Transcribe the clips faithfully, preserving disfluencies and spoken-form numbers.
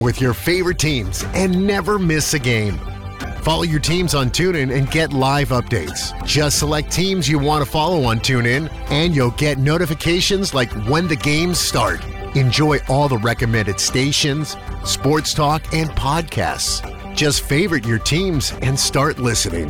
with your favorite teams and never miss a game. Follow your teams on TuneIn and get live updates. Just select teams you want to follow on TuneIn, and you'll get notifications like when the games start. Enjoy all the recommended stations, sports talk, and podcasts. Just favorite your teams and start listening.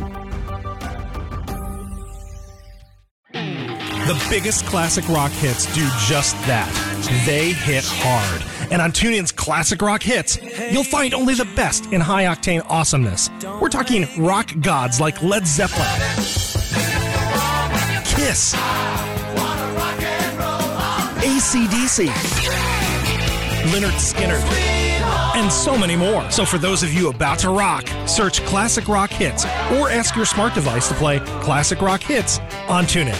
The biggest classic rock hits do just that. They hit hard. And on TuneIn's Classic Rock Hits, you'll find only the best in high-octane awesomeness. We're talking rock gods like Led Zeppelin, Kiss, A C D C, Lynyrd Skynyrd, and so many more. So for those of you about to rock, search Classic Rock Hits or ask your smart device to play Classic Rock Hits on TuneIn.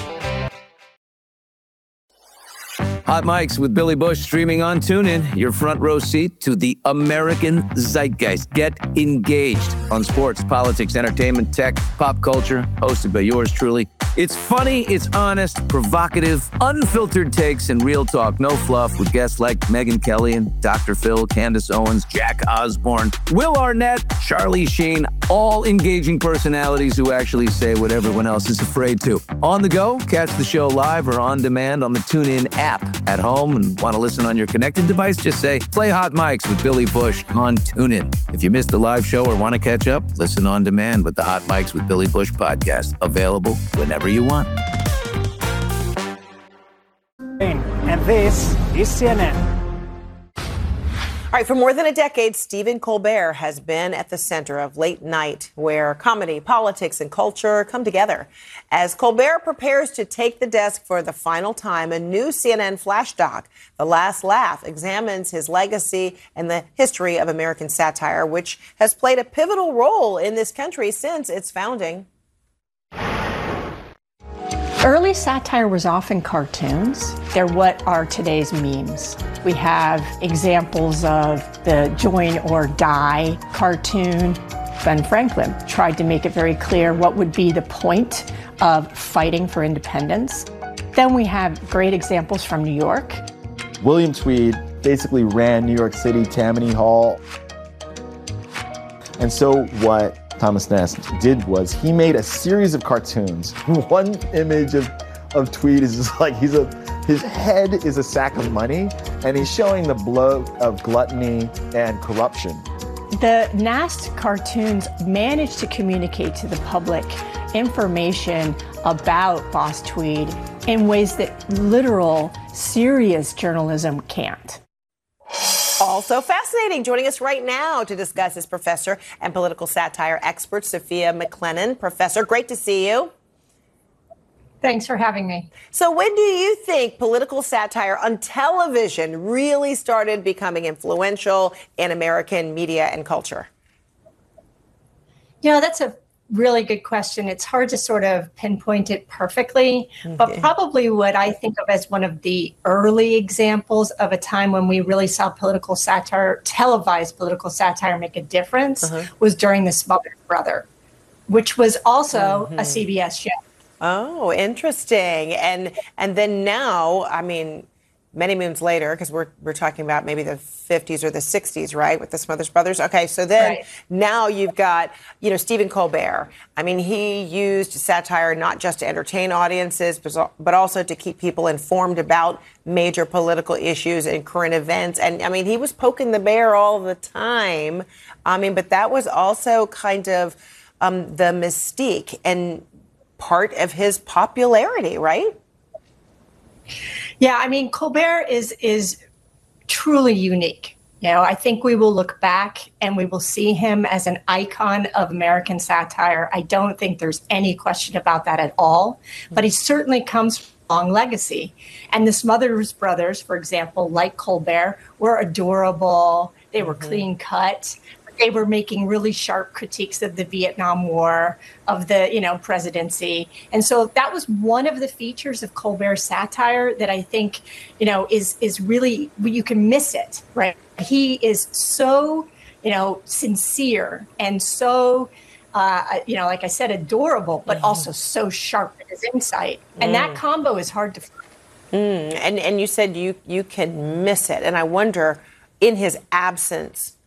Hot Mics with Billy Bush streaming on TuneIn, your front row seat to the American zeitgeist. Get engaged on sports, politics, entertainment, tech, pop culture, hosted by yours truly. It's funny, it's honest, provocative, unfiltered takes, and real talk. No fluff with guests like Megyn Kelly and Doctor Phil, Candace Owens, Jack Osborne, Will Arnett, Charlie Sheen, all engaging personalities who actually say what everyone else is afraid to. On the go, catch the show live or on demand on the TuneIn app. At home and want to listen on your connected device, just say, play Hot Mics with Billy Bush on TuneIn. If you missed the live show or want to catch up, listen on demand with the Hot Mics with Billy Bush podcast. Available whenever you want. And this is C N N. All right, for more than a decade, Stephen Colbert has been at the center of late night, where comedy, politics, and culture come together. As Colbert prepares to take the desk for the final time, a new C N N flash doc, The Last Laugh, examines his legacy and the history of American satire, which has played a pivotal role in this country since its founding. Early satire was often cartoons. They're what are today's memes. We have examples of the Join or Die cartoon. Ben Franklin tried to make it very clear what would be the point of fighting for independence. Then we have great examples from New York. William Tweed basically ran New York City, Tammany Hall. And so what Thomas Nast did was he made a series of cartoons. One image of, of Tweed is just like he's a his head is a sack of money, and he's showing the blow of gluttony and corruption. The Nast cartoons managed to communicate to the public information about Boss Tweed in ways that literal, serious journalism can't. Also fascinating. Joining us right now to discuss is professor and political satire expert Sophia McLennan. Professor, great to see you. Thanks for having me. So when do you think political satire on television really started becoming influential in American media and culture? You know, that's a really good question. It's hard to sort of pinpoint it perfectly, okay. But probably what I think of as one of the early examples of a time when we really saw political satire, televised political satire make a difference uh-huh. was during The Smothers Brothers, which was also mm-hmm. a C B S show. Oh, interesting. And and then now, I mean, many moons later, because we're we're talking about maybe the fifties or the sixties, right, with the Smothers Brothers. Okay, so then right. now you've got, you know, Stephen Colbert. I mean, he used satire not just to entertain audiences, but also to keep people informed about major political issues and current events. And I mean, he was poking the bear all the time. I mean, but that was also kind of um, the mystique and part of his popularity, right? Yeah, I mean, Colbert is is truly unique. You know, I think we will look back and we will see him as an icon of American satire. I don't think there's any question about that at all. But he certainly comes from a long legacy. And the Smothers Brothers, for example, like Colbert, were adorable. They were mm-hmm. clean cut. They were making really sharp critiques of the Vietnam War, of the, you know, presidency. And so that was one of the features of Colbert's satire that I think, you know, is is really, you can miss it, right? He is so, you know, sincere and so, uh, you know, like I said, adorable, but mm. also so sharp in his insight. And mm. that combo is hard to find. Mm. And, and you said you, you can miss it. And I wonder, in his absence,